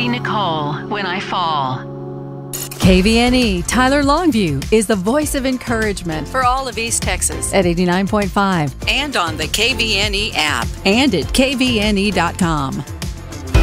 Be Nicole when I fall. KVNE Tyler Longview is the voice of encouragement for all of East Texas at 89.5 and on the KVNE app and at kvne.com.